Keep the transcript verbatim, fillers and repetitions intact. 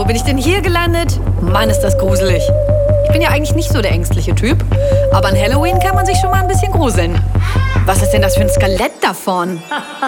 wo bin ich denn hier gelandet? Mann, ist das gruselig. Ich bin ja eigentlich nicht so der ängstliche Typ, aber an Halloween kann man sich schon mal ein bisschen gruseln. Was ist denn das für ein Skelett da vorn?